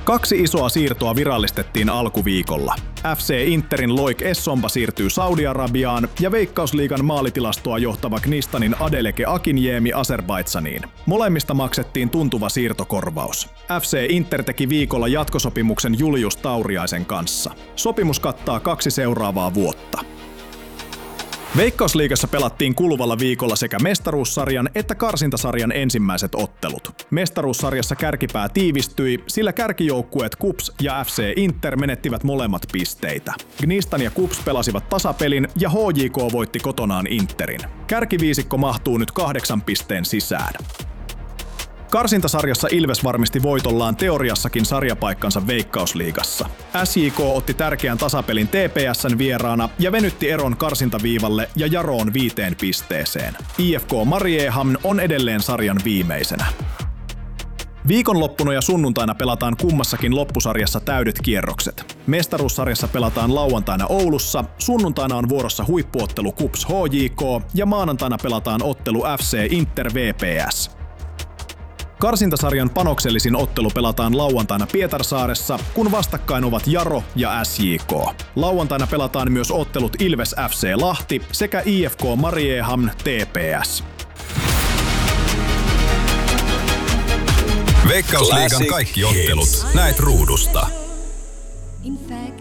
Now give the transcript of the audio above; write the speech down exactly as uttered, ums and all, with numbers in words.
Kaksi isoa siirtoa virallistettiin alkuviikolla. F C Interin Loik Essomba siirtyy Saudi-Arabiaan ja Veikkausliigan maalitilastoa johtava Knistanin Adeleke Akinjemi Azerbaidžaniin. Molemmista maksettiin tuntuva siirtokorvaus. F C Inter teki viikolla jatkosopimuksen Julius Tauriaisen kanssa. Sopimus kattaa kaksi seuraavaa vuotta. Veikkausliigassa pelattiin kuluvalla viikolla sekä mestaruussarjan että karsintasarjan ensimmäiset ottelut. Mestaruussarjassa kärkipää tiivistyi, sillä kärkijoukkueet KuPS ja F C Inter menettivät molemmat pisteitä. Gnistan ja KuPS pelasivat tasapelin ja H J K voitti kotonaan Interin. Kärkiviisikko mahtuu nyt kahdeksan pisteen sisään. Karsintasarjassa Ilves varmisti voitollaan teoriassakin sarjapaikkansa Veikkausliigassa. S J K otti tärkeän tasapelin T P S:n vieraana ja venytti eron karsintaviivalle ja jaroon viiteen pisteeseen. I F K Mariehamn on edelleen sarjan viimeisenä. Viikonloppuna ja sunnuntaina pelataan kummassakin loppusarjassa täydet kierrokset. Mestaruussarjassa pelataan lauantaina Oulussa, sunnuntaina on vuorossa huippuottelu KuPS H J K ja maanantaina pelataan ottelu F C Inter V P S. Karsintasarjan panoksellisin ottelu pelataan lauantaina Pietarsaaressa, kun vastakkain ovat Jaro ja S J K. Lauantaina pelataan myös ottelut Ilves F C Lahti sekä I F K Mariehamn T P S. Veikkausliigan kaikki ottelut näet ruudusta.